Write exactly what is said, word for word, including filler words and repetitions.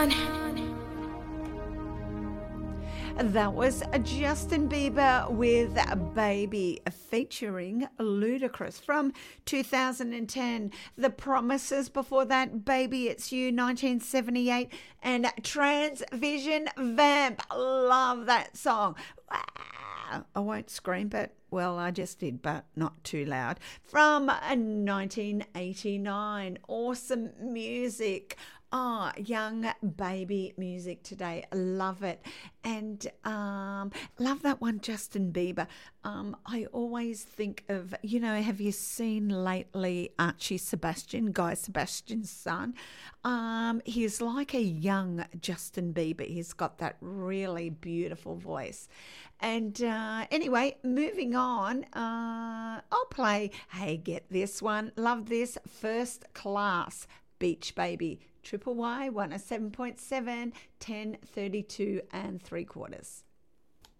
That was Justin Bieber with Baby featuring Ludacris from two thousand ten. The Promises before that, Baby It's You, nineteen seventy-eight, and Transvision Vamp. Love that song. Wow. I won't scream, but well, I just did, but not too loud. From nineteen eighty-nine. Awesome music. Oh, young baby music today. Love it. And um, love that one, Justin Bieber. Um, I always think of, you know, have you seen lately Archie Sebastian, Guy Sebastian's son? Um, he's like a young Justin Bieber. He's got that really beautiful voice. And uh, anyway, moving on, uh, I'll play, hey, get this one. Love this, First Class, Beach Baby. Triple Y one oh seven point seven, ten thirty-two and three quarters.